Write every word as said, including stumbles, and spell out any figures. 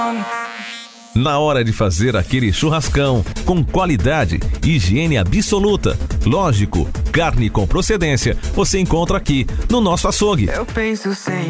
Na hora de fazer aquele churrascão, com qualidade, higiene absoluta, lógico, carne com procedência, você encontra aqui no nosso açougue. Eu penso sempre